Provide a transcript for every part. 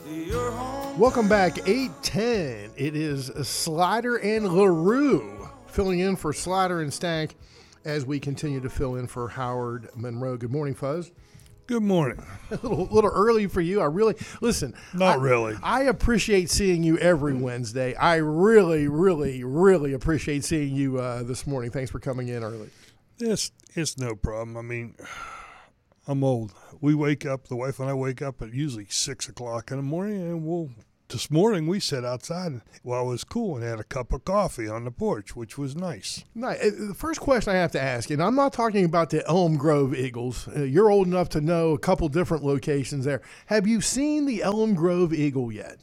Welcome back, 8:10. It is Slider and LaRue filling in for Slider and Stank as we continue to fill in for Howard Monroe. Good morning, Fuzz. Good morning. A little early for you. Not really. I appreciate seeing you every Wednesday. I really, really, really appreciate seeing you this morning. Thanks for coming in early. It's no problem. I mean, I'm old. We wake up, the wife and I wake up at usually 6 o'clock in the morning, and this morning we sat outside while it was cool and had a cup of coffee on the porch, which was nice. The first question I have to ask, and I'm not talking about the Elm Grove Eagles. You're old enough to know a couple different locations there. Have you seen the Elm Grove Eagle yet?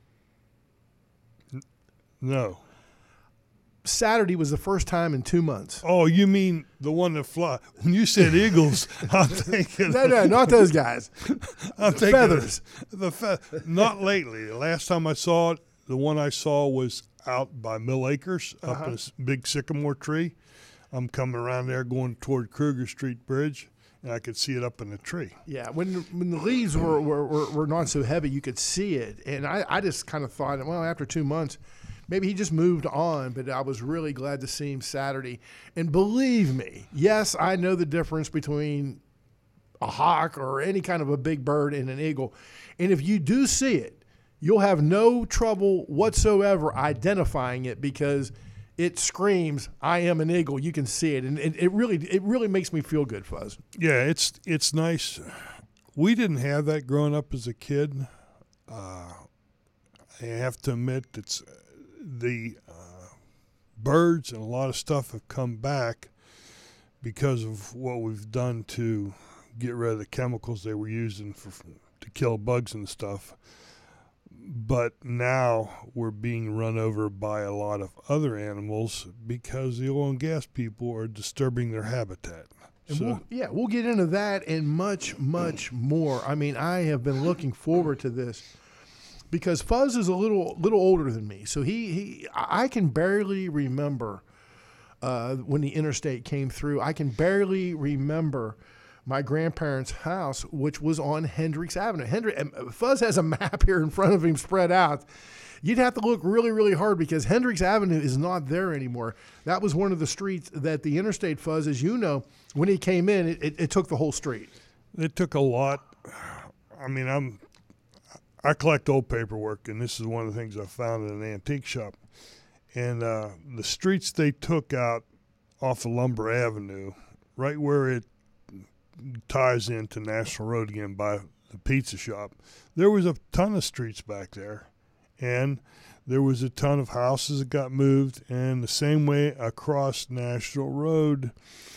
No. Saturday was the first time in 2 months. Oh, you mean the one that fly? When you said eagles, I'm thinking. No, not those guys. I'm thinking feathers. Not lately. The last time I saw it, the one I saw was out by Mill Acres, up in a big sycamore tree. I'm coming around there going toward Kruger Street Bridge, and I could see it up in the tree. Yeah, when the leaves were not so heavy, you could see it. And I just kind of thought, well, after 2 months, maybe he just moved on, but I was really glad to see him Saturday. And believe me, yes, I know the difference between a hawk or any kind of a big bird and an eagle. And if you do see it, you'll have no trouble whatsoever identifying it because it screams, "I am an eagle." You can see it, and it really makes me feel good, Fuzz. Yeah, it's nice. We didn't have that growing up as a kid. I have to admit it's the birds and a lot of stuff have come back because of what we've done to get rid of the chemicals they were using to kill bugs and stuff. But now we're being run over by a lot of other animals because the oil and gas people are disturbing their habitat. And we'll get into that and much, much more. I mean, I have been looking forward to this because Fuzz is a little older than me. So I can barely remember when the interstate came through. I can barely remember my grandparents' house, which was on Hendricks Avenue. Fuzz has a map here in front of him spread out. You'd have to look really, really hard because Hendricks Avenue is not there anymore. That was one of the streets that the interstate, Fuzz, as you know, when he came in, it took the whole street. It took a lot. I mean, I collect old paperwork, and this is one of the things I found in an antique shop. And the streets they took out off of Lumber Avenue, right where it ties into National Road again by the pizza shop, there was a ton of streets back there. And there was a ton of houses that got moved. And the same way across National Road,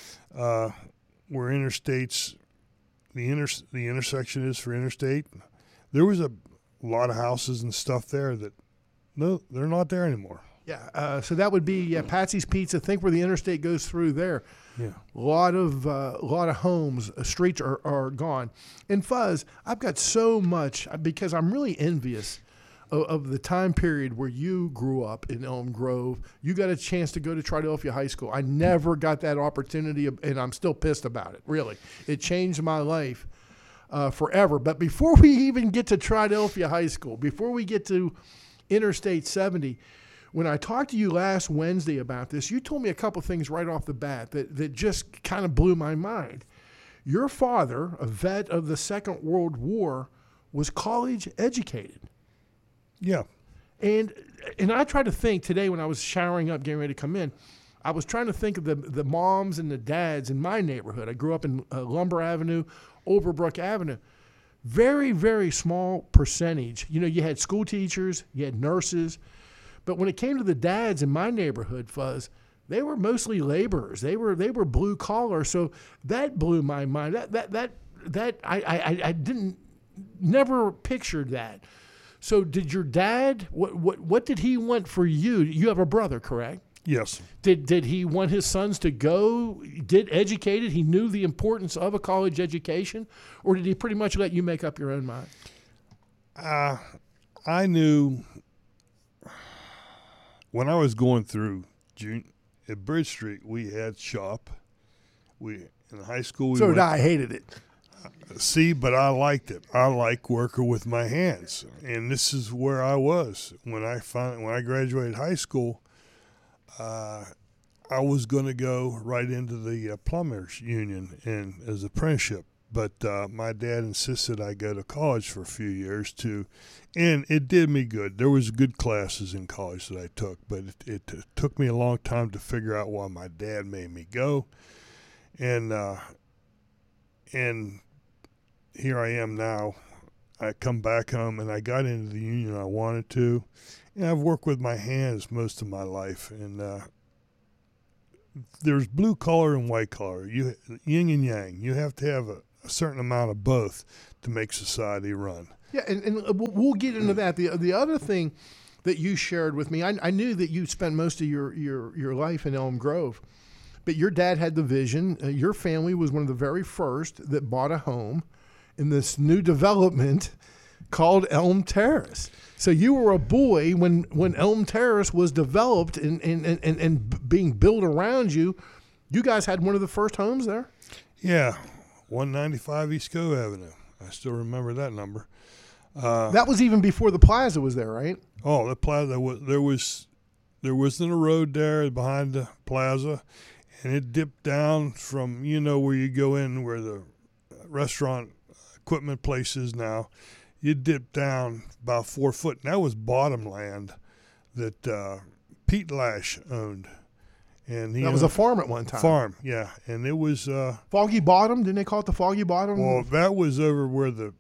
where interstates, the intersection is for interstate, there was a lot of houses and stuff there that, no, they're not there anymore. Yeah, so that would be Patsy's Pizza. Think where the interstate goes through there. Yeah, a lot of homes, streets are gone. And Fuzz, I've got so much because I'm really envious of the time period where you grew up in Elm Grove. You got a chance to go to Triadelphia High School. I never got that opportunity, and I'm still pissed about it. Really, it changed my life forever. But before we even get to Triadelphia High School, before we get to Interstate 70. When I talked to you last Wednesday about this, you told me a couple things right off the bat that just kind of blew my mind. Your father, a vet of the Second World War, was college educated. Yeah. And I tried to think today when I was showering up, getting ready to come in, I was trying to think of the moms and the dads in my neighborhood. I grew up in Lumber Avenue, Overbrook Avenue. Very, very small percentage. You know, you had school teachers, you had nurses. But when it came to the dads in my neighborhood, Fuzz, they were mostly laborers. They were blue collar. So that blew my mind. I didn't never pictured that. So did your dad? What did he want for you? You have a brother, correct? Yes. Did he want his sons to go get educated? He knew the importance of a college education, or did he pretty much let you make up your own mind? I knew. When I was going through at Bridge Street, we had shop. In high school, I hated it. See, but I liked it. I like working with my hands, and this is where I was when I graduated high school. I was going to go right into the plumbers union and as apprenticeship, but my dad insisted I go to college for a few years too, and it did me good. There was good classes in college that I took, but it took me a long time to figure out why my dad made me go, and here I am now. I come back home, and I got into the union I wanted to, and I've worked with my hands most of my life, and there's blue collar and white collar, yin and yang. You have to have a certain amount of both to make society run. Yeah, and we'll get into that. The other thing that you shared with me, I knew that you spent most of your life in Elm Grove, but your dad had the vision. Your family was one of the very first that bought a home in this new development called Elm Terrace. So you were a boy when Elm Terrace was developed and being built around you. You guys had one of the first homes there? Yeah, 195 East Cove Avenue. I still remember that number. That was even before the plaza was there, right? Oh, the plaza, there wasn't a road there behind the plaza, and it dipped down from, where you go in where the restaurant equipment place is now. You dip down about 4 foot, and that was bottom land that Pete Lash owned. And that was a farm at one time. Farm, yeah, and it was Foggy Bottom. Didn't they call it the Foggy Bottom? Well, that was over where the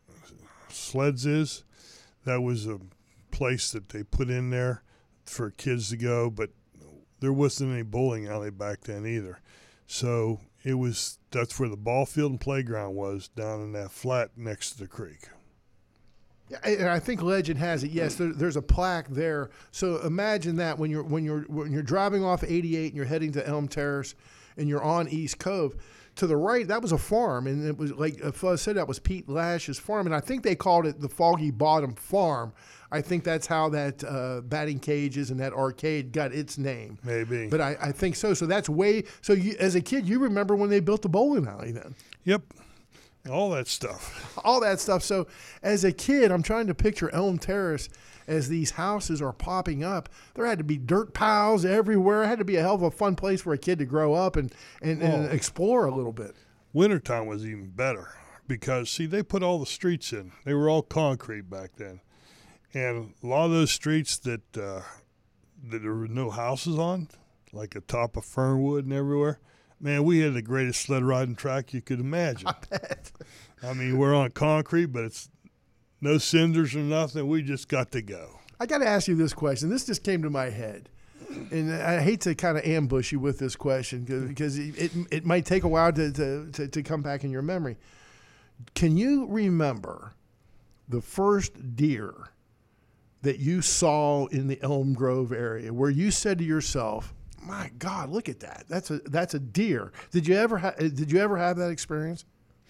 Sleds is. That was a place that they put in there for kids to go, but there wasn't any bowling alley back then either. So that's where the ball field and playground was, down in that flat next to the creek. Yeah, and I think legend has it. Yes, there's a plaque there. So imagine that when you're driving off 88 and you're heading to Elm Terrace, and you're on East Cove. To the right, that was a farm, and it was like Fuzz said, that was Pete Lash's farm, and I think they called it the Foggy Bottom Farm. I think that's how that batting cages and that arcade got its name. Maybe, but I think so. So that's so. As a kid, you remember when they built the bowling alley then? Yep. All that stuff. All that stuff. So as a kid, I'm trying to picture Elm Terrace as these houses are popping up. There had to be dirt piles everywhere. It had to be a hell of a fun place for a kid to grow up and explore a little bit. Wintertime was even better because, see, they put all the streets in. They were all concrete back then. And a lot of those streets that there were no houses on, like atop of Fernwood and everywhere, man, we had the greatest sled riding track you could imagine. I bet. I mean, we're on concrete, but it's no cinders or nothing. We just got to go. I got to ask you this question. This just came to my head. And I hate to kind of ambush you with this question because it might take a while to come back in your memory. Can you remember the first deer that you saw in the Elm Grove area where you said to yourself, "My God, look at that! That's a deer." Did you ever have that experience?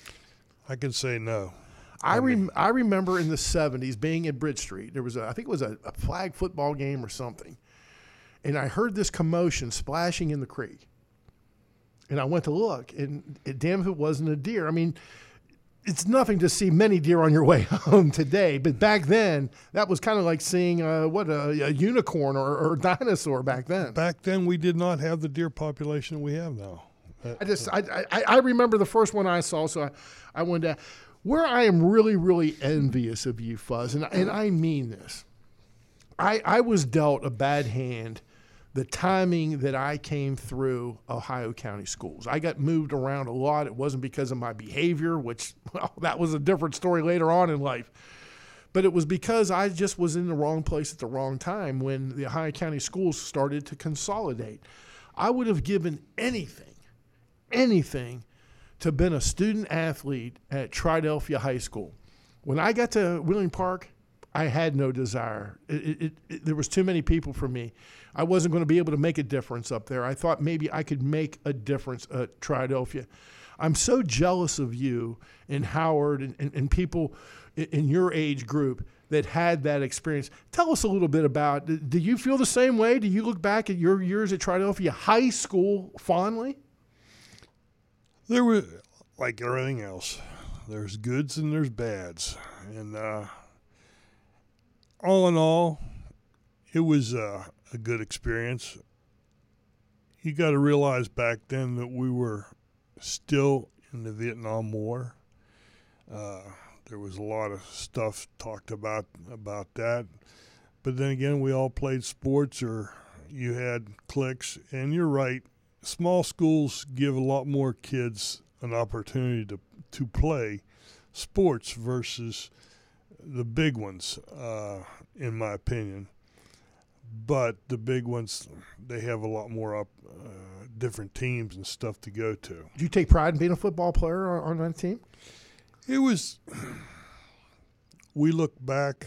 I can say no. I remember in the 70s being at Bridge Street. There was I think it was a flag football game or something, and I heard this commotion splashing in the creek. And I went to look, and damn if it wasn't a deer. I mean, it's nothing to see many deer on your way home today, but back then that was kind of like seeing a unicorn or dinosaur back then. Back then we did not have the deer population we have now. I remember the first one I saw, so I went to where I am really, really envious of you, Fuzz, and I mean this. I was dealt a bad hand the timing that I came through Ohio County schools. I got moved around a lot. It wasn't because of my behavior, which, well, that was a different story later on in life. But it was because I just was in the wrong place at the wrong time when the Ohio County schools started to consolidate. I would have given anything to have been a student athlete at Triadelphia High School. When I got to Wheeling Park, I had no desire. There was too many people for me. I wasn't going to be able to make a difference up there. I thought maybe I could make a difference at Triadelphia. I'm so jealous of you and Howard and people in your age group that had that experience. Tell us a little bit about, do you feel the same way? Do you look back at your years at Triadelphia High School fondly? There were, like everything else, There's goods and there's bads. And all in all, it was a good experience. You got to realize back then that we were still in the Vietnam War. There was a lot of stuff talked about that. But then again, we all played sports, or you had cliques. And you're right, small schools give a lot more kids an opportunity to play sports versus the big ones, in my opinion. But the big ones, they have a lot more different teams and stuff to go to. Did you take pride in being a football player on that team? It was. We look back.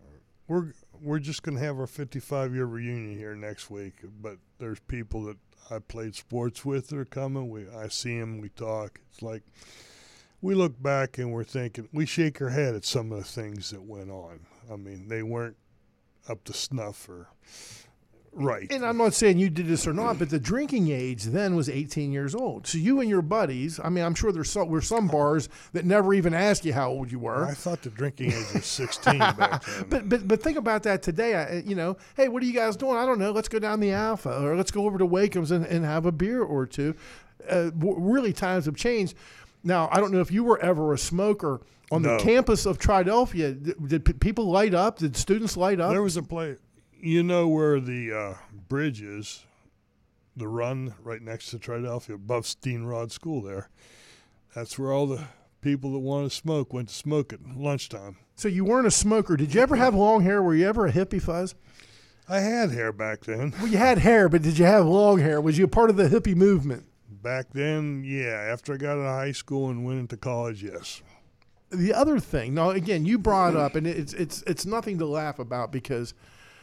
We're just going to have our 55-year reunion here next week. But there's people that I played sports with that are coming. I see them. We talk. It's like we look back and we're thinking. We shake our head at some of the things that went on. I mean, they weren't up to snuff or right. And I'm not saying you did this or not, but the drinking age then was 18 years old. So you and your buddies, I mean, I'm sure there were some bars that never even asked you how old you were. I thought the drinking age was 16 back then. But think about that today. Hey, what are you guys doing? I don't know. Let's go down the Alpha, or let's go over to Wakeham's and have a beer or two. Really, times have changed. Now, I don't know if you were ever a smoker on the campus of Triadelphia. Did people light up? Did students light up? There was a place. You know where the bridge is, the run right next to Triadelphia, above Steenrod School there. That's where all the people that wanted to smoke went to smoke at lunchtime. So you weren't a smoker. Did you ever have long hair? Were you ever a hippie, Fuzz? I had hair back then. Well, you had hair, but did you have long hair? Was you a part of the hippie movement? Back then, yeah. After I got out of high school and went into college, yes. The other thing, now again, you brought up, and it's nothing to laugh about, because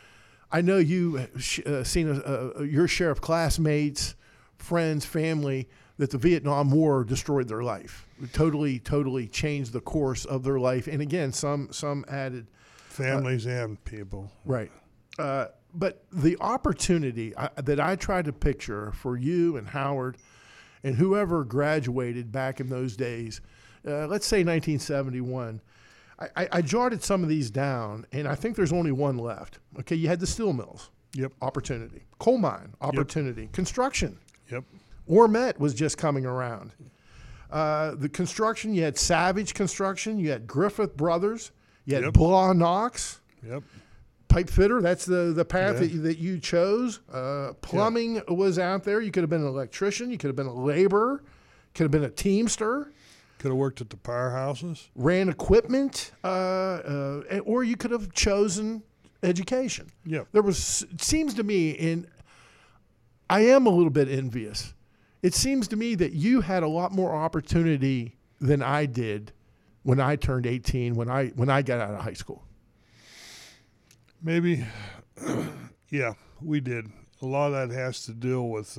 I know you seen your share of classmates, friends, family, that the Vietnam War destroyed their life. It totally changed the course of their life. And again, some added. Families and people. Right. But the opportunity that I tried to picture for you and Howard and whoever graduated back in those days, let's say 1971, I jotted some of these down, and I think there's only one left. Okay, you had the steel mills. Yep. Opportunity. Coal mine. Opportunity. Yep. Construction. Yep. Ormet was just coming around. The construction, you had Savage Construction, you had Griffith Brothers, you had Blah Knox. Yep. Pipe fitter, that's the path that you chose. Plumbing was out there. You could have been an electrician. You could have been a laborer. Could have been a teamster. Could have worked at the powerhouses. Ran equipment, or you could have chosen education. Yeah. It seems to me, and I am a little bit envious. It seems to me that you had a lot more opportunity than I did when I turned 18, when I got out of high school. Maybe, yeah, we did. A lot of that has to do with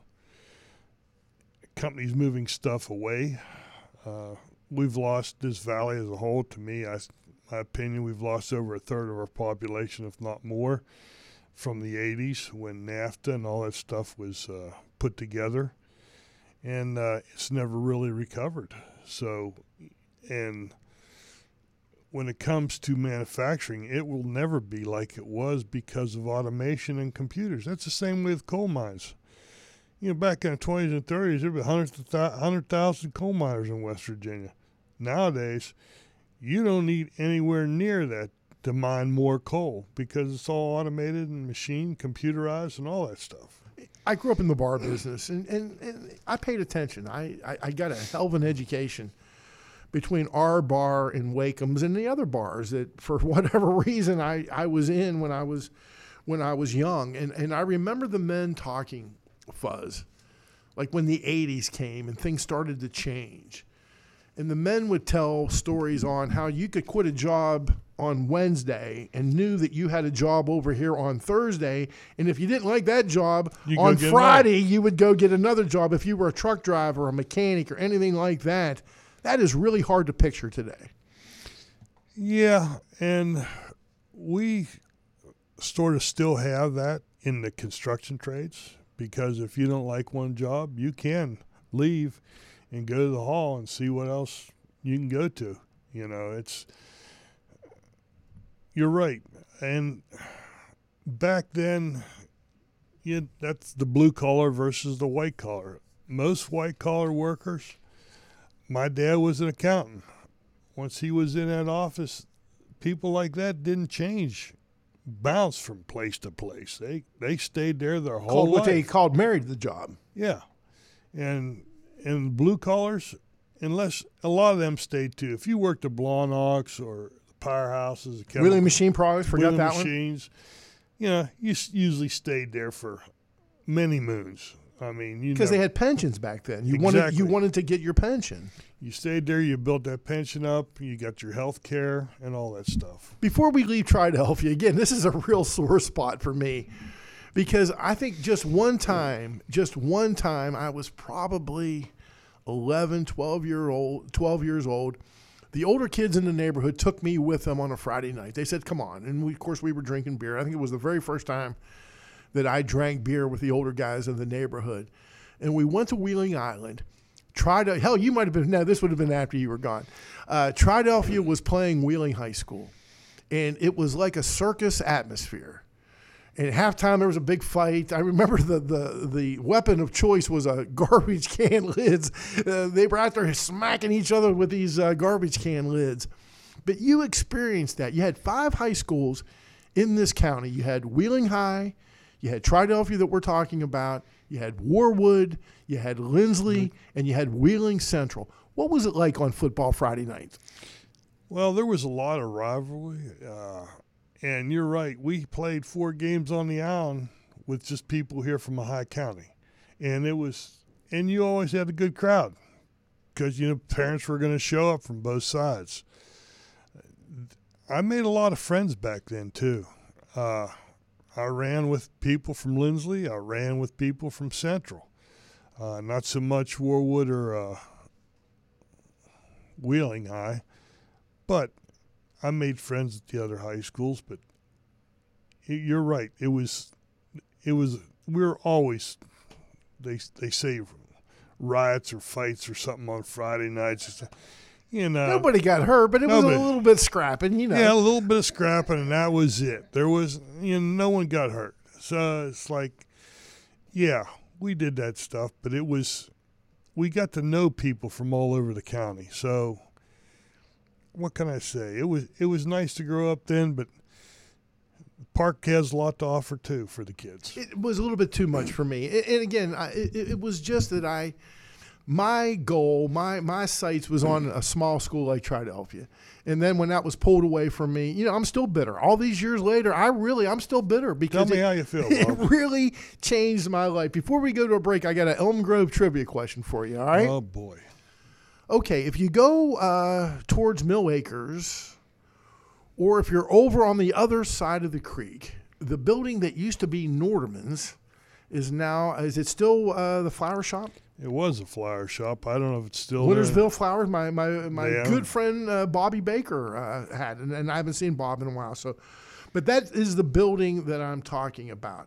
companies moving stuff away. We've lost this valley as a whole. To me, my opinion, we've lost over a third of our population, if not more, from the 80s when NAFTA and all that stuff was put together. And it's never really recovered. So, and when it comes to manufacturing, it will never be like it was because of automation and computers. That's the same with coal mines. You know, back in the 20s and 30s, there were 100,000 coal miners in West Virginia. Nowadays, you don't need anywhere near that to mine more coal because it's all automated and machine, computerized, and all that stuff. I grew up in the bar business, and I paid attention. I got a hell of an education between our bar and Wakeham's and the other bars that, for whatever reason, I was in when I was young. And I remember the men talking, Fuzz, like when the 80s came and things started to change. And the men would tell stories on how you could quit a job on Wednesday and knew that you had a job over here on Thursday. And if you didn't like that job, on Friday, you would go get another job if you were a truck driver or a mechanic or anything like that. That is really hard to picture today. Yeah, and we sort of still have that in the construction trades because if you don't like one job, you can leave and go to the hall and see what else you can go to. You're right. And back then, that's the blue collar versus the white collar. Most white collar workers, my dad was an accountant. Once he was in that office, people like that didn't bounce from place to place. They stayed there their whole life. What they called married to the job. Yeah. And blue collars, unless a lot of them stayed too. If you worked at Blawnox or the powerhouses, the Wheeling Machine Products, forgot that machines, you usually stayed there for many moons. I mean, because they had pensions back then. You wanted to get your pension. You stayed there, you built that pension up, you got your health care and all that stuff. Before we leave Triadelphia, again, this is a real sore spot for me because I think just one time, I was probably 11, 12 years old. The older kids in the neighborhood took me with them on a Friday night. They said, come on. And of course, we were drinking beer. I think it was the very first time that I drank beer with the older guys in the neighborhood. And we went to Wheeling Island. You might have been, no, this would have been after you were gone. Triadelphia was playing Wheeling High School. And it was like a circus atmosphere. And at halftime, there was a big fight. I remember the weapon of choice was a garbage can lids. They were out there smacking each other with these garbage can lids. But you experienced that. You had 5 high schools in this county. You had Wheeling High. You had Triadelphia that we're talking about. You had Warwood. You had Lindsley. And you had Wheeling Central. What was it like on football Friday nights? Well, there was a lot of rivalry. And you're right. We played 4 games on the island with just people here from Ohio County. And you always had a good crowd because, parents were going to show up from both sides. I made a lot of friends back then, too. I ran with people from Lindsley. I ran with people from Central. Not so much Warwood or Wheeling High, but I made friends at the other high schools. But you're right. We were always, they say riots or fights or something on Friday nights. Nobody got hurt, but it was a little bit scrapping, Yeah, a little bit of scrapping, and that was it. There was, no one got hurt. So it's like, yeah, we did that stuff, but we got to know people from all over the county. So what can I say? It was nice to grow up then, but the park has a lot to offer too for the kids. It was a little bit too much for me. And again, it was just that my goal, my sights was on a small school like Triadelphia. And then when that was pulled away from me, I'm still bitter. All these years later, I'm still bitter because Tell me how you feel, Bob. It really changed my life. Before we go to a break, I got an Elm Grove trivia question for you, all right? Oh, boy. Okay, if you go towards Mill Acres, or if you're over on the other side of the creek, the building that used to be Norderman's is it still the flower shop? It was a flower shop. I don't know if it's still Wintersville there. Flowers. My good friend Bobby Baker had, and I haven't seen Bob in a while. But that is the building that I'm talking about.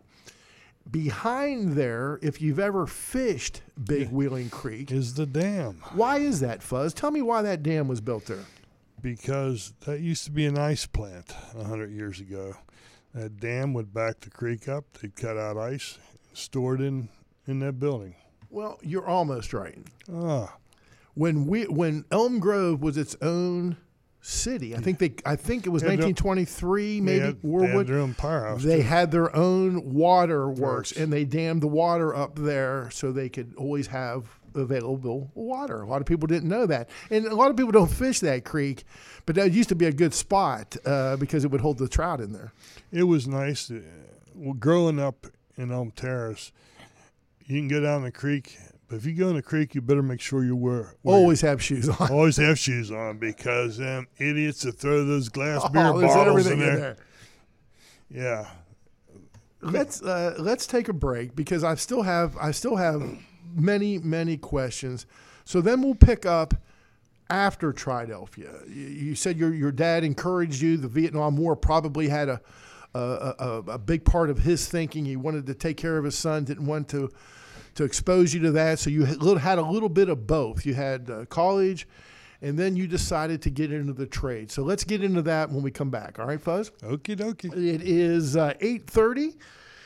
Behind there, if you've ever fished Big Wheeling Creek, is the dam. Why is that, Fuzz? Tell me why that dam was built there. Because that used to be an ice plant 100 years ago. That dam would back the creek up. They'd cut out ice, stored in that building. Well, you're almost right. Ah. When Elm Grove was its own city, I think it was 1923, maybe. Warwood. They had their own powerhouse. They had their own water works, and they dammed the water up there so they could always have available water. A lot of people didn't know that, and a lot of people don't fish that creek, but that used to be a good spot because it would hold the trout in there. It was nice. Growing up in Elm Terrace, you can go down the creek, but if you go in the creek, you better make sure you always have shoes on. Always have shoes on because them idiots that throw those glass beer bottles in there. Yeah. Let's take a break because I still have many questions. So then we'll pick up after Triadelphia. You said your dad encouraged you. The Vietnam War probably had a big part of his thinking. He wanted to take care of his son, didn't want to expose you to that. So you had a little bit of both. You had college, and then you decided to get into the trade. So let's get into that when we come back. All right, Fuzz? Okie dokie. It is 8:30.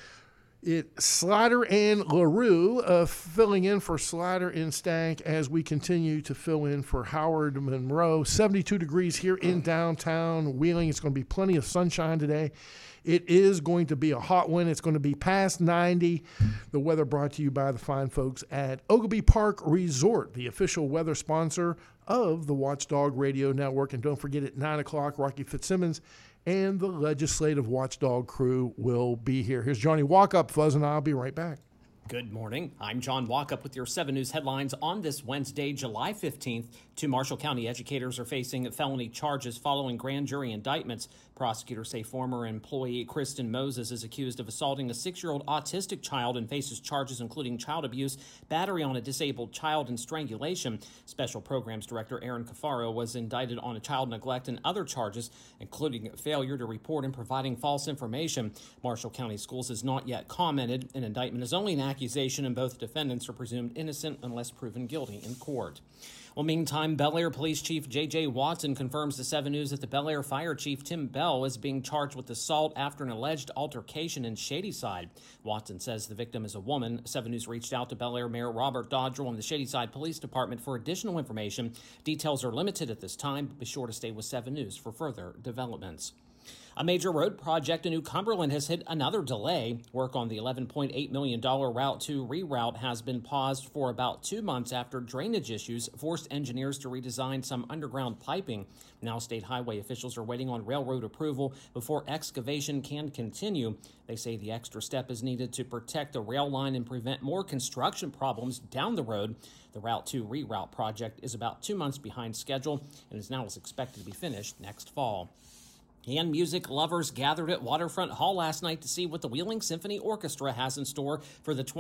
It's Slider and LaRue filling in for Slider and Stank as we continue to fill in for Howard Monroe. 72 degrees here in downtown Wheeling. It's going to be plenty of sunshine today. It is going to be a hot one. It's going to be past 90. The weather brought to you by the fine folks at Oglebay Park Resort, the official weather sponsor of the Watchdog Radio Network. And don't forget, at 9 o'clock, Rocky Fitzsimmons and the Legislative Watchdog crew will be here. Here's Johnny Walkup, Fuzz, and I'll be right back. Good morning. I'm John Walkup with your 7 News headlines on this Wednesday, July 15th. 2 Marshall County educators are facing felony charges following grand jury indictments. Prosecutors say former employee Kristen Moses is accused of assaulting a 6-year-old autistic child and faces charges including child abuse, battery on a disabled child, and strangulation. Special Programs Director Aaron Cafaro was indicted on a child neglect and other charges, including failure to report and providing false information. Marshall County Schools has not yet commented. An indictment is only an accusation, and both defendants are presumed innocent unless proven guilty in court. Well, meantime, Bel Air Police Chief J.J. Watson confirms to 7 News that the Bel Air Fire Chief Tim Bell is being charged with assault after an alleged altercation in Shadyside. Watson says the victim is a woman. 7 News reached out to Bel Air Mayor Robert Dodrell and the Shadyside Police Department for additional information. Details are limited at this time, but be sure to stay with 7 News for further developments. A major road project in New Cumberland has hit another delay. Work on the $11.8 million Route 2 reroute has been paused for about 2 months after drainage issues forced engineers to redesign some underground piping. Now state highway officials are waiting on railroad approval before excavation can continue. They say the extra step is needed to protect the rail line and prevent more construction problems down the road. The Route 2 reroute project is about 2 months behind schedule and is now expected to be finished next fall. And music lovers gathered at Waterfront Hall last night to see what the Wheeling Symphony Orchestra has in store for the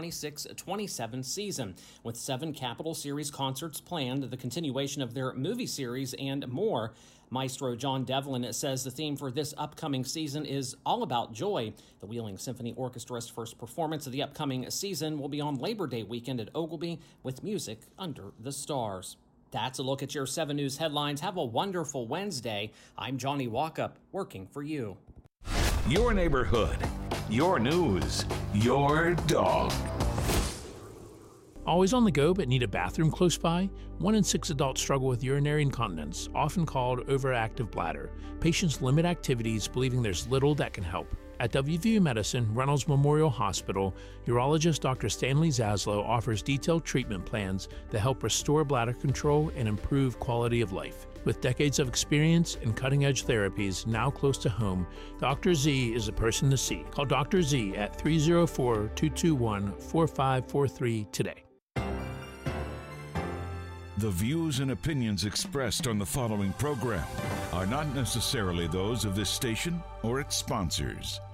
2026-27 season. With 7 Capitol Series concerts planned, the continuation of their movie series, and more. Maestro John Devlin says the theme for this upcoming season is all about joy. The Wheeling Symphony Orchestra's first performance of the upcoming season will be on Labor Day weekend at Oglebay with Music Under the Stars. That's a look at your 7 News headlines. Have a wonderful Wednesday. I'm Johnny Walkup, working for you. Your neighborhood, your news, your dog. Always on the go but need a bathroom close by? 1 in 6 adults struggle with urinary incontinence, often called overactive bladder. Patients limit activities, believing there's little that can help. At WVU Medicine, Reynolds Memorial Hospital, urologist Dr. Stanley Zaslow offers detailed treatment plans that help restore bladder control and improve quality of life. With decades of experience and cutting-edge therapies now close to home, Dr. Z is the person to see. Call Dr. Z at 304-221-4543 today. The views and opinions expressed on the following program are not necessarily those of this station or its sponsors.